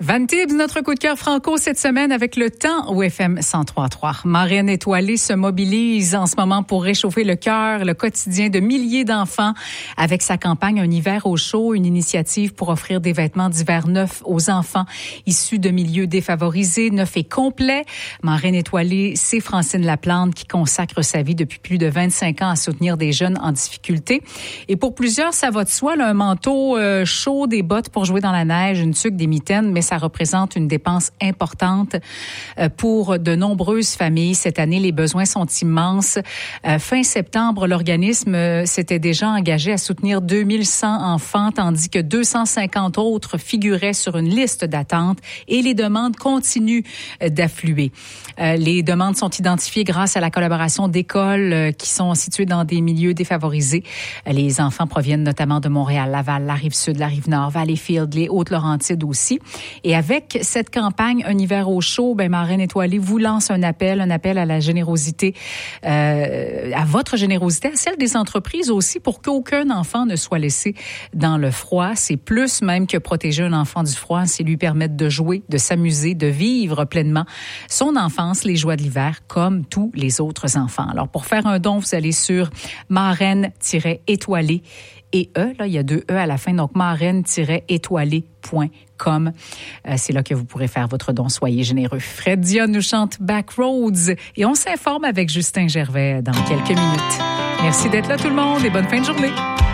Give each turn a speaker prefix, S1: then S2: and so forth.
S1: Van Tibbs, notre coup de cœur franco cette semaine avec le temps au FM 103.3. Marraine étoilée se mobilise en ce moment pour réchauffer le cœur, le quotidien de milliers d'enfants avec sa campagne Un hiver au chaud, une initiative pour offrir des vêtements d'hiver neufs aux enfants issus de milieux défavorisés, neufs et complets. Marraine étoilée, c'est Francine Laplante qui consacre sa vie depuis plus de 25 ans à soutenir des jeunes en difficulté. Et pour plusieurs, ça va de soi, là, un manteau chaud, des bottes pour jouer dans la neige, une tuque, des mitaines, mais ça représente une dépense importante pour de nombreuses familles. Cette année, les besoins sont immenses. Fin septembre, l'organisme s'était déjà engagé à soutenir 2100 enfants, tandis que 250 autres figuraient sur une liste d'attente et les demandes continuent d'affluer. Les demandes sont identifiées grâce à la collaboration d'écoles qui sont situées dans des milieux défavorisés. Les enfants proviennent notamment de Montréal, Laval, la Rive-Sud, la Rive-Nord, Valleyfield, les Hautes-Laurentides aussi. Et avec cette campagne Un hiver au chaud, Marraine étoilée vous lance un appel à la générosité, à votre générosité, à celle des entreprises aussi, pour qu'aucun enfant ne soit laissé dans le froid. C'est plus même que protéger un enfant du froid, c'est lui permettre de jouer, de s'amuser, de vivre pleinement son enfance, les joies de l'hiver, comme tous les autres enfants. Alors, pour faire un don, vous allez sur marraine-étoilée et là, il y a 2 E à la fin, donc marraine-étoilée.com. C'est là que vous pourrez faire votre don. Soyez généreux. Fred Dion nous chante Backroads et on s'informe avec Justin Gervais dans quelques minutes. Merci d'être là tout le monde et bonne fin de journée.